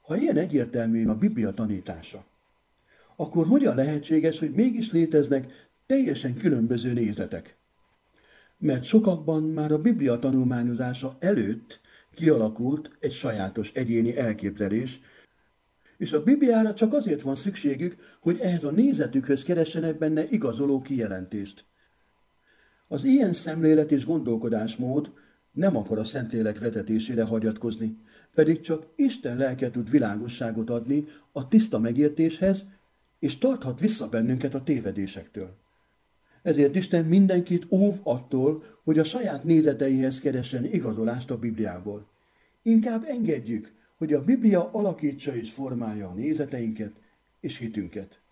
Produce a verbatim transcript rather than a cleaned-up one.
Ha ilyen egyértelmű a Biblia tanítása, akkor hogyan lehetséges, hogy mégis léteznek teljesen különböző nézetek? Mert sokakban már a Biblia tanulmányozása előtt kialakult egy sajátos egyéni elképzelés, és a Bibliára csak azért van szükségük, hogy ehhez a nézetükhöz keressenek benne igazoló kijelentést. Az ilyen szemlélet és gondolkodásmód nem akar a Szentlélek vezetésére hagyatkozni, pedig csak Isten lelke tud világosságot adni a tiszta megértéshez, és tarthat vissza bennünket a tévedésektől. Ezért Isten mindenkit óv attól, hogy a saját nézeteihez keressen igazolást a Bibliából. Inkább engedjük, hogy a Biblia alakítsa és formálja a nézeteinket és hitünket.